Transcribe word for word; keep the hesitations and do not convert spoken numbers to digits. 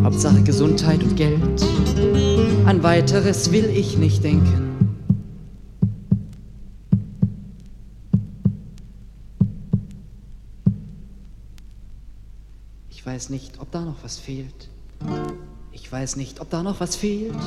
Hauptsache Gesundheit und Geld, an weiteres will ich nicht denken. Ich weiß nicht, ob da noch was fehlt. Ich weiß nicht, ob da noch was fehlt.